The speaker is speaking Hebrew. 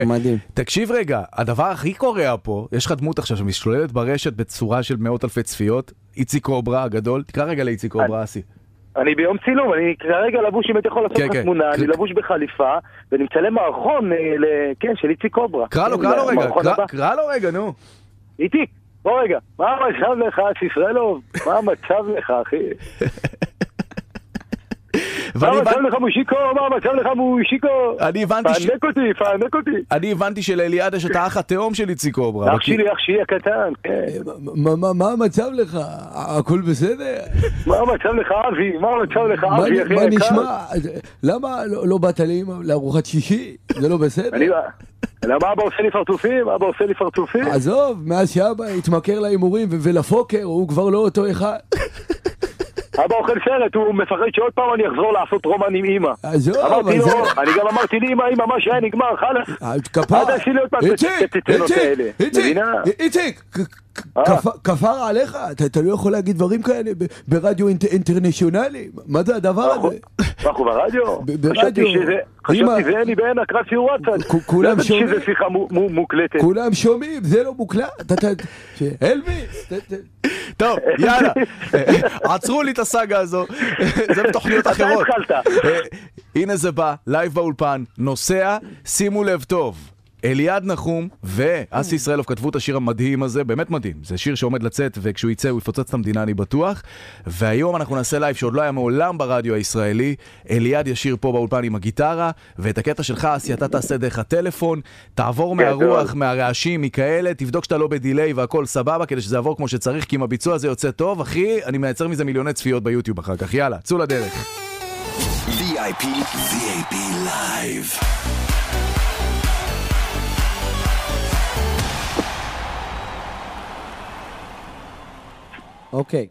מדהים. תקשיב רגע, הדבר הכי קורע פה, יש לך דמות עכשיו שמשתוללת ברשת בצורה של מאות אלפי צפיות, איציק קוברה הגדול, תקרא רגע לאיציק קוברה, אסי. אני ביום צילום, אני כרגע לבוש, אם הייתי יכול לעשות לך תמונה, אני לבוש בחליפה, ואני מצלם מערכון, כן, של איציק קוברה. קרא לו רגע, נו. איציק, בוא רגע, מה המצב לך, סיסרלוב? מה המצב לך, אחי? מה המצב לך מושיקו? מה המצב לך מושיקו? פענק אותי. אני הבנתי שלאליעד יש את האח התאום של איציק קוברה. אח שלי הקטן, כן. מה המצב לך? הכל בסדר? מה המצב לך, אבי? מה המצב לך, אבי, אחי? מה נשמע? למה לא באת לארוחת שישי? זה לא בסדר? למה אבא עושה לי פרצופים? עזוב, מאז שאבא התמכר להימורים ולפוקר, הוא כבר לא אותו אחד. אבא אוכל סרט, הוא מפחד שעוד פעם אני אחזור לעשות רומן עם אמא. אמרתי לו, אני גם אמרתי לי אמא, מה שהיה נגמר, חלס. כפר, עד עשי לי עוד פעם תתנות האלה. איציק, כפר עליך, אתה לא יכול להגיד דברים כאלה ברדיו אינטרנשיונלי. מה זה הדבר הזה? אנחנו ברדיו? חשבתי זה אני בעין הקרב סיור וואטסאפ. כולם שומעים. שזה שיחה מוקלטת. כולם שומעים, זה לא מוקלט. אלביס. טוב, יאללה. עצרו לי את הסאגה הזו. זה בתוכניות אחרות. אתה התחלת. הנה זה בא, לייב באולפן, נוסע, שימו לב טוב. אליעד נחום ואסי ישראלוב כתבו את השיר המדהים הזה, באמת מדהים. זה שיר שעומד לצאת, וכשהוא יצא הוא יפוצץ את המדינה, אני בטוח. והיום אנחנו נעשה לייב שעוד לא היה מעולם ברדיו הישראלי. אליעד ישיר פה באולפן עם הגיטרה, ואת הקטע שלך, אסי, אתה תעשה דרך הטלפון, תעבור מהרוח, מהרעשים, מכאלה, תבדוק שאתה לא בדיליי והכל סבבה, כדי שזה יעבור כמו שצריך, כי אם הביצוע הזה יוצא טוב, אחי, אני מייצר מזה מיליוני צפיות ביוטיוב אחר כך. יאללה, צאו לדרך. VIP Live. אוקיי.